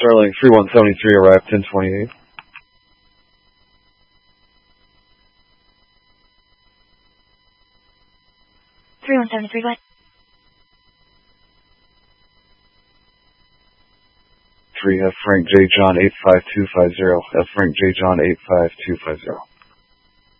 Starling 3173 arrived 1028. 3173, what? 3 F Frank J John 85250. F Frank J John 85250.